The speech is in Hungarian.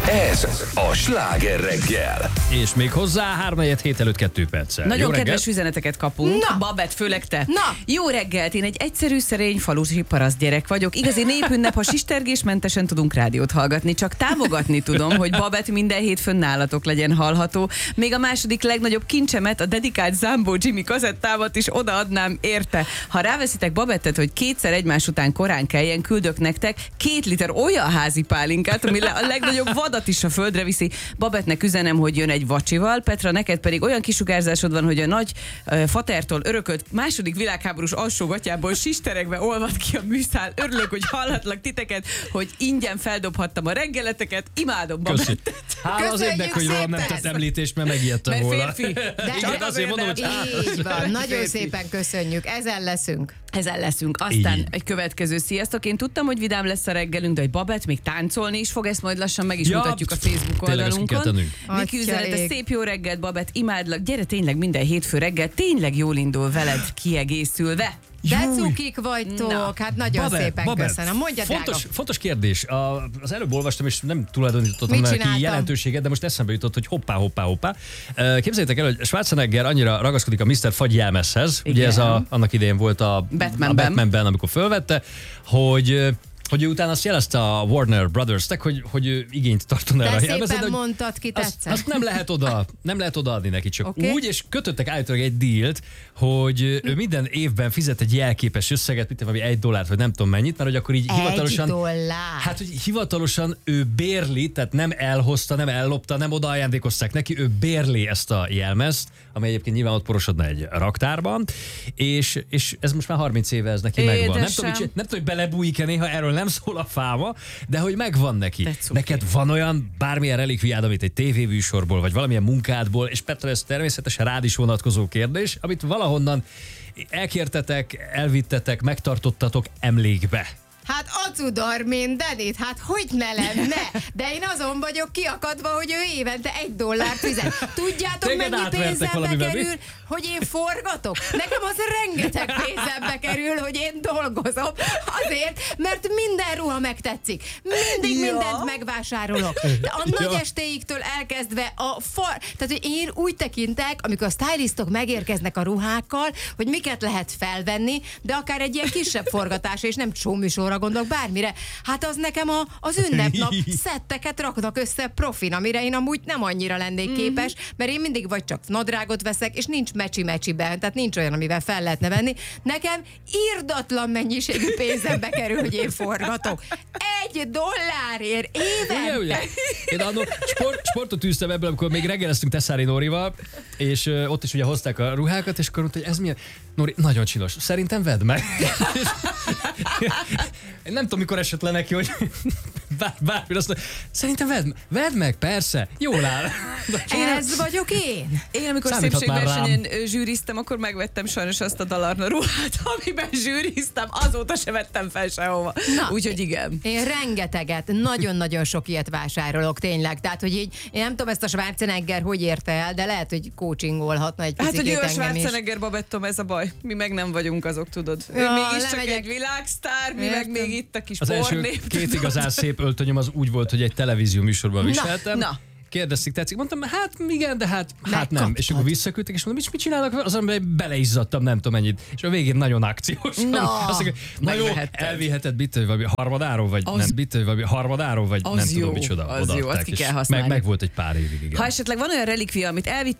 Ez a Sláger reggel. És még hozzá 3-4 előtt 2 perccel. Nagyon Jó kedves reggelt. üzeneteket kapunk. Na. Babett, főleg te. Na. Jó reggelt, én egy egyszerű, szerény falusi paraszt gyerek vagyok. Igazi népünnep, ha sistergésmentesen tudunk rádiót hallgatni. Csak támogatni tudom, hogy Babett minden hétfőn nálatok legyen hallható. Még a második legnagyobb kincsemet, a dedikált Zambó Jimmy kazettámat is odaadnám érte. Ha ráveszitek Babettet, hogy kétszer egymás után korán kelljen, küldök nektek 2 liter olyan házi pálinkát, ami a legnagyobb vadat is a földre viszi. Babettnek üzenem, hogy jön egy vacsival. Petra, neked pedig olyan kisugárzásod van, hogy a nagy fatertól örökölt második világháborús alsógatyából sisteregve olvad ki a műszál. Örülök, hogy hallatlak titeket, hogy ingyen feldobhattam a reggeleteket. Imádom Babettet. Hála az Köszönjük égnek, hogy rólam nem szépen! tett említést, mert megijedtem Mert volna. férfi. Igen, azért mondom, hogy Így van, nagyon Férfi. szépen köszönjük, ezen leszünk. Ezen leszünk. Aztán Így. egy következő sziasztok. Én tudtam, hogy vidám lesz a reggelünk, de hogy Babett még táncolni is fog, ezt majd lassan meg is Ja, mutatjuk a Facebook tényleg, ezt ki kell oldalunkon. tennünk. Viki üzenete, Atyaik. szép jó reggelt, Babett, imádlak. Gyere tényleg minden hétfő reggel, tényleg jól indul veled kiegészülve. De Júj. cukik vagytok, Na. hát nagyon szépen köszönöm. Mondja, drága. Fontos kérdés. Az előbb olvastam, és nem tulajdonítottam Mit neki csináltam? jelentőséget, de most eszembe jutott, hogy hoppá. Képzeljétek el, hogy Schwarzenegger annyira ragaszkodik a Mr. Fagy jelmezhez, ugye Igen. ez annak idején volt a Batmanben, amikor fölvette, hogy ő utána azt jelezte a Warner Brothersnek, hogy ő igényt tartana erre a De jelmezre, szépen hogy mondtad, ki tetszett. azt nem lehet odaadni neki, csak Oké. úgy, és kötöttek állítólag egy dílt, hogy ő minden évben fizet egy jelképes összeget, mit tudom, $1 vagy nem tudom mennyit, mert hogy akkor így hivatalosan... $1. Hát, hogy hivatalosan ő bérli, tehát nem elhozta, nem ellopta, nem odaajándékozták neki, ő bérli ezt a jelmezt, ami egyébként nyilván ott porosodna egy raktárban, és ez most már 30 éve ez neki megvan. Nem Édesem. tudom, hogy belebújik-e néha, erről nem szól a fáma, de hogy megvan neki. De cuki. Neked van olyan bármilyen relikviád, amit egy tévéműsorból, vagy valamilyen munkádból, és Petra, ez természetesen rád is vonatkozó kérdés, amit valahonnan elkértetek, elvittetek, megtartottatok emlékbe. Hát acudar mindenit, hát hogy ne lenne? De én azon vagyok kiakadva, hogy ő évente $1 fizet. Tudjátok, Téged mennyi átvertek pénzembe valamivel, mi? kerül, hogy én forgatok? Nekem az rengeteg pénzembe kerül, hogy én dolgozom. Azért, mert minden ruha megtetszik. Mindig mindent megvásárolok. De a nagy Ja. estéiktől elkezdve tehát, hogy én úgy tekintek, amikor a stylistok megérkeznek a ruhákkal, hogy miket lehet felvenni, de akár egy ilyen kisebb forgatás, és nem csóműsorra gondolok, bármire. Hát az nekem az ünnepnap szetteket raknak össze profin, amire én amúgy nem annyira lennék képes, mert én mindig vagy csak nadrágot veszek, és nincs mecsi-mecsiben, tehát nincs olyan, amivel fel lehetne venni. Nekem irdatlan mennyiségű pénzembe kerül, hogy én forgatok. $1 évente. Ugye? Én annól sportot űztem ebből, amikor még reggeleztünk Tesszári Nórival, és ott is ugye hozták a ruhákat, és akkor mondta, hogy ez milyen... Nóri, nagyon csinos. Szerintem vedd meg. Én nem tudom, mikor esett le neki, hogy bármire azt mondja, szerintem vedd meg, persze, jól áll. Ez vagyok én. Én amikor Számíthat már szépségversenyen zsűriztem, akkor megvettem sajnos azt a Dalarna ruhát, amiben zsűriztem, azóta se vettem fel sehova. Úgyhogy igen. Én rengeteget, nagyon-nagyon sok ilyet vásárolok, tényleg. Tehát, hogy így, én nem tudom ezt a Schwarzenegger hogy érte el, de lehet, hogy coachingolhatna egy Hát, hogy picikét ő a engem is. Schwarzenegger Babettom, ez a baj. Mi meg nem vagyunk azok, tudod. Ő Ja, mégis csak lemegyek. egy világsztár, mi Értem. meg még itt a kis Az első pornép. 2 igazán szép öltönyöm az úgy volt, hogy egy televízió műsorban viseltem. na. Kérdezték, tetszik? Mondtam, hát igen, de hát nem. Megkaptad. És akkor visszaküldtek, és mondom, mit csinálnak? Az, amiben beleizzadtam, nem tudom mennyit. És a végén nagyon akciós. Na. Azt mondja, na jó, Megvehetted. elviheted, bitől, vagy harmadáról, vagy Az- nem, bitől, vagy harmadáról, vagy az nem jó, tudom, micsoda. az jó, odaadták, azt ki és kell használni. meg volt egy pár évig, igen. Ha esetleg van olyan relikvia, amit